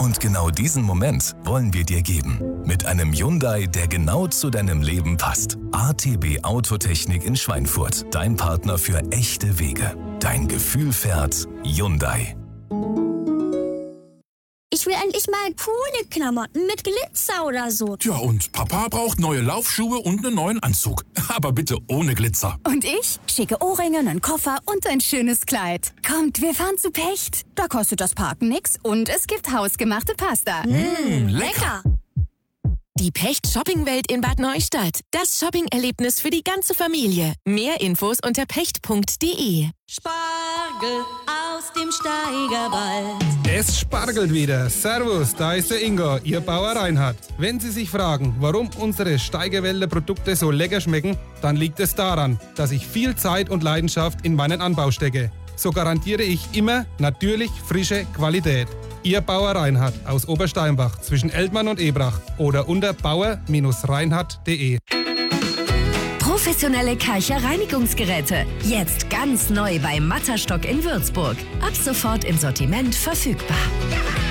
Und genau diesen Moment wollen wir dir geben. Mit einem Hyundai, der genau zu deinem Leben passt. ATB Autotechnik in Schweinfurt. Dein Partner für echte Wege. Dein Gefühl fährt Hyundai. Ich will endlich mal coole Klamotten mit Glitzer oder so. Ja, und Papa braucht neue Laufschuhe und einen neuen Anzug. Aber bitte ohne Glitzer. Und ich? Schicke Ohrringe, einen Koffer und ein schönes Kleid. Kommt, wir fahren zu Pecht. Da kostet das Parken nix und es gibt hausgemachte Pasta. Lecker! Die Pecht Shoppingwelt in Bad Neustadt. Das Shopping-Erlebnis für die ganze Familie. Mehr Infos unter pecht.de. Spargel aus dem Steigerwald. Es spargelt wieder. Servus, da ist der Ingo, Ihr Bauer Reinhard. Wenn Sie sich fragen, warum unsere Steigerwälder Produkte so lecker schmecken, dann liegt es daran, dass ich viel Zeit und Leidenschaft in meinen Anbau stecke. So garantiere ich immer natürlich frische Qualität. Ihr Bauer Reinhard aus Obersteinbach zwischen Eltmann und Ebrach oder unter bauer-reinhard.de. Professionelle Karcher Reinigungsgeräte. Jetzt ganz neu bei Matterstock in Würzburg. Ab sofort im Sortiment verfügbar.